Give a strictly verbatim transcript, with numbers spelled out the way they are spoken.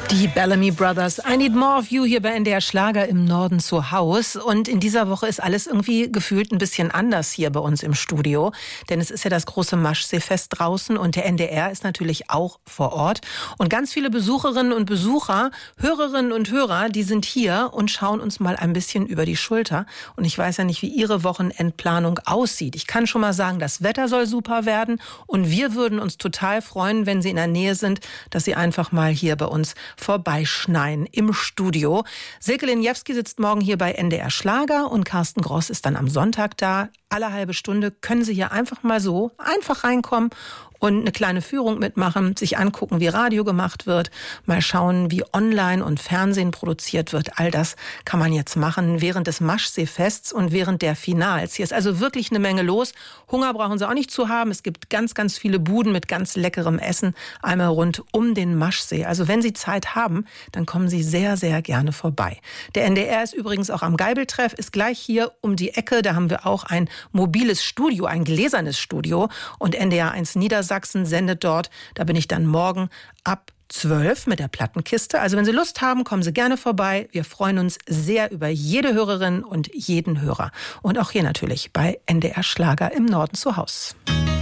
Die Bellamy Brothers, I Need More of You hier bei N D R Schlager im Norden zu Haus. Und in dieser Woche ist alles irgendwie gefühlt ein bisschen anders hier bei uns im Studio. Denn es ist ja das große Maschseefest draußen und der N D R ist natürlich auch vor Ort. Und ganz viele Besucherinnen und Besucher, Hörerinnen und Hörer, die sind hier und schauen uns mal ein bisschen über die Schulter. Und ich weiß ja nicht, wie Ihre Wochenendplanung aussieht. Ich kann schon mal sagen, das Wetter soll super werden. Und wir würden uns total freuen, wenn Sie in der Nähe sind, dass Sie einfach mal hier bei uns vorbeischneien im Studio. Silke Linjewski sitzt morgen hier bei N D R Schlager und Carsten Gross ist dann am Sonntag da. Alle halbe Stunde können Sie hier einfach mal so einfach reinkommen und eine kleine Führung mitmachen, sich angucken, wie Radio gemacht wird, mal schauen, wie Online und Fernsehen produziert wird. All das kann man jetzt machen während des Maschseefests und während der Finals. Hier ist also wirklich eine Menge los. Hunger brauchen Sie auch nicht zu haben. Es gibt ganz, ganz viele Buden mit ganz leckerem Essen einmal rund um den Maschsee. Also wenn Sie Zeit haben, dann kommen Sie sehr, sehr gerne vorbei. Der N D R ist übrigens auch am Geibeltreff, ist gleich hier um die Ecke. Da haben wir auch ein mobiles Studio, ein gläsernes Studio. Und N D R eins Niedersachsen sendet dort. Da bin ich dann morgen ab zwölf mit der Plattenkiste. Also wenn Sie Lust haben, kommen Sie gerne vorbei. Wir freuen uns sehr über jede Hörerin und jeden Hörer. Und auch hier natürlich bei N D R Schlager im Norden zu Haus.